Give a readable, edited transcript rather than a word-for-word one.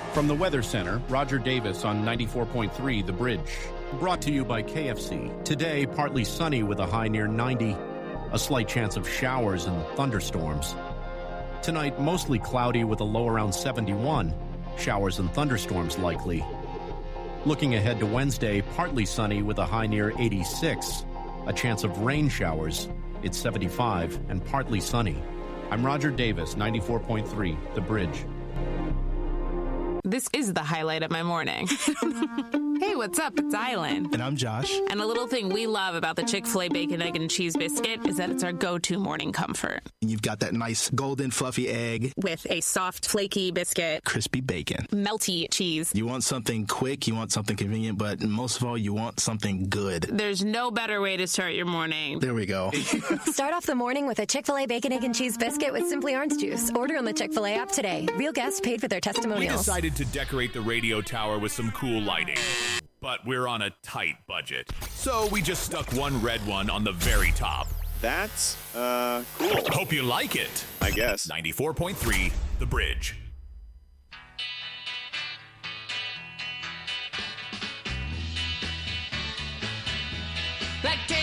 From the Weather Center, Roger Davis on 94.3 The Bridge. Brought to you by KFC. Today, partly sunny with a high near 90. A slight chance of showers and thunderstorms. Tonight, mostly cloudy with a low around 71. Showers and thunderstorms likely. Looking ahead to Wednesday, partly sunny with a high near 86. A chance of rain showers. It's 75 and partly sunny. I'm Roger Davis, 94.3 The Bridge. This is the highlight of my morning. Hey, what's up? It's Island. And I'm Josh. And a little thing we love about the Chick-fil-A Bacon, Egg, and Cheese Biscuit is that it's our go-to morning comfort. You've got that nice golden fluffy egg. With a soft, flaky biscuit. Crispy bacon. Melty cheese. You want something quick, you want something convenient, but most of all, you want something good. There's no better way to start your morning. There we go. Start off the morning with a Chick-fil-A Bacon, Egg, and Cheese Biscuit with Simply Orange Juice. Order on the Chick-fil-A app today. Real guests paid for their testimonials. We decided to decorate the radio tower with some cool lighting. But we're on a tight budget. So we just stuck one red one on the very top. That's, cool. Hope you like it. I guess. 94.3 The Bridge. Like